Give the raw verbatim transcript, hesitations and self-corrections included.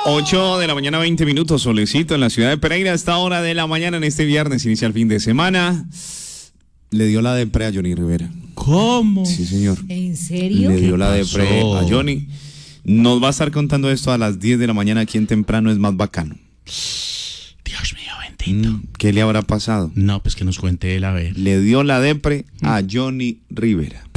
ocho de la mañana, veinte minutos, solecito en la ciudad de Pereira. A esta hora de la mañana, en este viernes, inicia el fin de semana. Le dio la depre a Johnny Rivera. ¿Cómo? Sí, señor. ¿En serio? Le dio ¿Qué la depre pasó? a Johnny. Nos va a estar contando esto a las diez de la mañana aquí en Temprano es Más Bacano. Dios mío, bendito. Mm, ¿Qué le habrá pasado? No, pues que nos cuente él a ver. Le dio la depre a Johnny Rivera.